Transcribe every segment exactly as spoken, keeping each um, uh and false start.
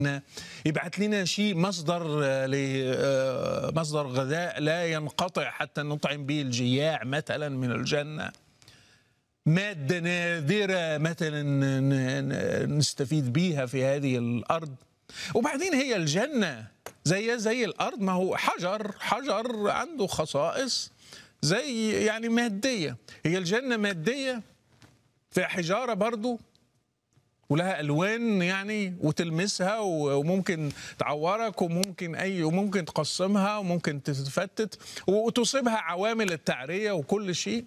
يبعت لنا شيء مصدر مصدر غذاء لا ينقطع حتى نطعم به الجياع مثلا من الجنة، مادة نادرة مثلا نستفيد بيها في هذه الأرض. وبعدين هي الجنة زي زي الأرض، ما هو حجر حجر عنده خصائص زي يعني مادية. هي الجنة مادية في حجارة برضو ولها ألوان يعني، وتلمسها وممكن تعورك وممكن أي وممكن تقسمها وممكن تتفتت وتصيبها عوامل التعرية وكل شيء.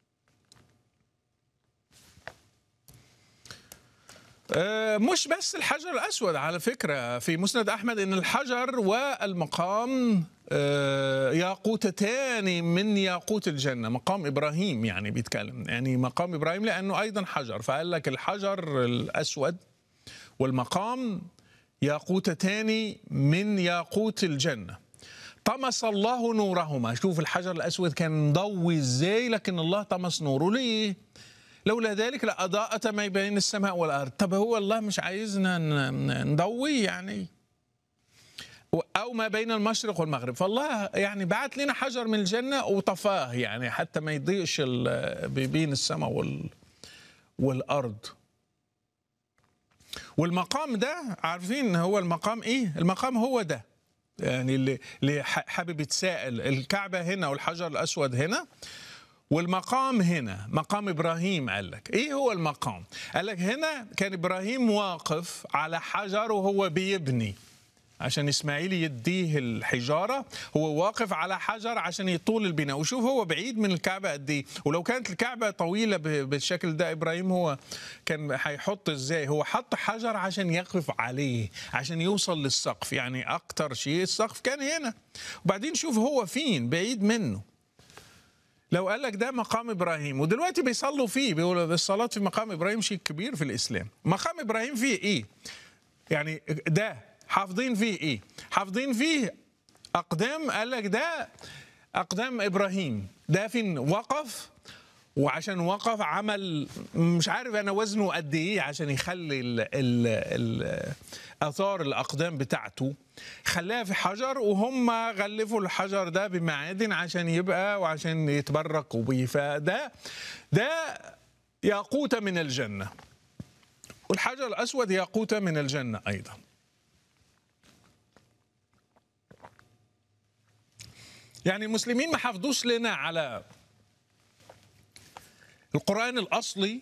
مش بس الحجر الأسود على فكرة، في مسند أحمد إن الحجر والمقام ياقوتتان من ياقوت الجنة. مقام إبراهيم يعني بيتكلم يعني مقام إبراهيم لأنه أيضا حجر، فقال لك الحجر الأسود والمقام ياقوتتان من ياقوت الجنة، طمس الله نورهما. شوف الحجر الأسود كان مضوي إزاي، لكن الله طمس نوره. ليه؟ لولا ذلك لأضاءت ما بين السماء والأرض. طب هو الله مش عايزنا نضوي يعني، أو ما بين المشرق والمغرب، فالله يعني بعت لنا حجر من الجنة وطفاه يعني حتى ما يضيقش بين السماء والأرض. والمقام ده عارفين هو المقام إيه؟ المقام هو ده يعني اللي, اللي حابب يتساءل، الكعبة هنا والحجر الأسود هنا والمقام هنا، مقام إبراهيم. قال لك إيه هو المقام؟ قال لك هنا كان إبراهيم واقف على حجر وهو بيبني عشان إسماعيل يديه الحجارة، هو واقف على حجر عشان يطول البناء. وشوف هو بعيد من الكعبة قد إيه، ولو كانت الكعبة طويلة بالشكل ده إبراهيم هو كان هيحط إزاي؟ هو حط حجر عشان يقف عليه عشان يوصل للسقف، يعني أكتر شيء السقف كان هنا. وبعدين شوف هو فين بعيد منه. لو قال لك ده مقام إبراهيم ودلوقتي بيصلوا فيه، بيقولوا الصلاة في مقام إبراهيم شيء كبير في الإسلام. مقام إبراهيم فيه إيه؟ يعني ده حافظين فيه إيه؟ حافظين فيه أقدام. قال لك ده أقدام إبراهيم، ده فين وقف، وعشان وقف عمل مش عارف أنا وزنه قد إيه عشان يخلي ال ال ال آثار الأقدام بتاعته، خلاها في حجر، وهم غلفوا الحجر ده بمعادن عشان يبقى وعشان يتبركوا بيه. فده ده ياقوتة من الجنة، والحجر الأسود ياقوتة من الجنة أيضا. يعني المسلمين ما حافظوش لنا على القرآن الأصلي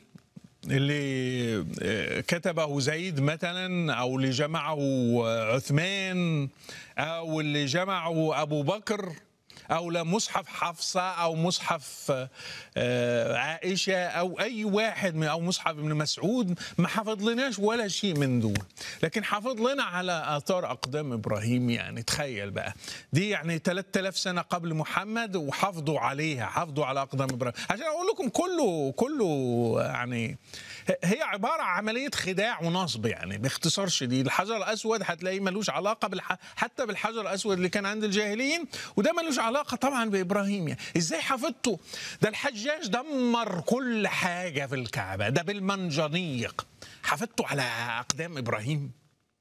اللي كتبه زيد مثلا، أو اللي جمعه عثمان، أو اللي جمعه أبو بكر، أو لمصحف حفصة أو مصحف عائشة أو أي واحد من، أو مصحف ابن مسعود. ما حفظ لناش ولا شيء من دول، لكن حفظ لنا على آثار أقدام إبراهيم. يعني تخيل بقى، دي يعني ثلاثة آلاف سنة قبل محمد وحافظوا عليها، حافظوا على أقدام إبراهيم. عشان أقول لكم كله كله يعني هي عبارة عن عملية خداع ونصب يعني باختصار شديد. الحجر الأسود هتلاقيه ملوش علاقة بالح... حتى بالحجر الأسود اللي كان عند الجاهليين، وده ملوش علاقة طبعا بإبراهيم. يعني إزاي حفظته؟ ده الحجاج دمر كل حاجة في الكعبة، ده بالمنجنيق، حفظته على أقدام إبراهيم.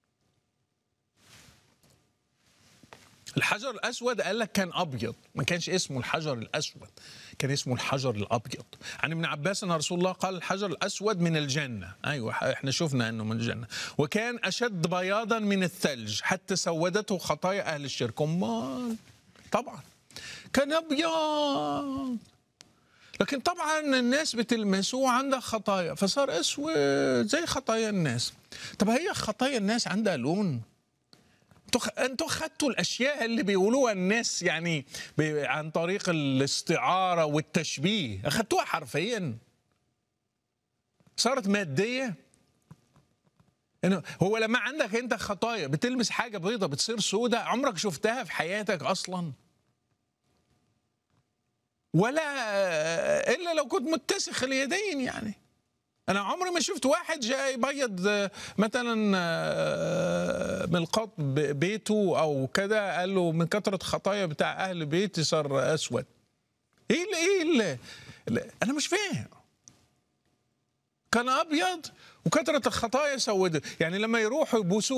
الحجر الأسود قال لك كان أبيض، ما كانش اسمه الحجر الأسود، كان اسمه الحجر الأبيض. عن ابن عباس أن رسول الله قال الحجر الأسود من الجنة. أيوة احنا شفنا أنه من الجنة، وكان أشد بياضا من الثلج حتى سودته خطايا أهل الشرك. أمال طبعا كان أبيض، لكن طبعا الناس بتلمسه عندها خطايا فصار أسود زي خطايا الناس. طب هي خطايا الناس عندها لون؟ انتوا خدتوا الاشياء اللي بيقولوها الناس يعني عن طريق الاستعاره والتشبيه، اخدتوها حرفيا صارت ماديه. انه هو لما عندك انت خطايا بتلمس حاجه بيضه بتصير سوداء، عمرك شفتها في حياتك اصلا؟ ولا الا لو كنت متسخ اليدين. يعني أنا عمري ما شفت واحد جاي يبيض مثلا من القط بيته أو كده قال له من كثرة خطايا بتاع أهل بيتي صار أسود. إيه اللي إيه اللي أنا مش فاهم. كان أبيض وكثرة الخطايا سودت. يعني لما يروحوا يبوسوه